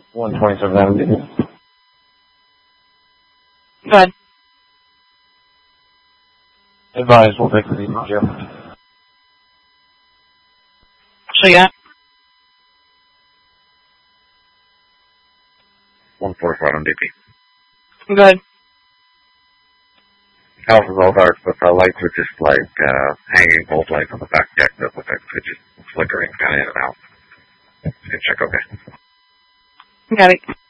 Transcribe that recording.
127 Avenue. Go ahead. Advise, we'll take the lead, Jim. So yeah. 145 on DP. Go ahead. House is all dark, but the lights are just like hanging bulb lights on the back deck that look like they're just flickering kind of in and out. You can check, okay. Got it.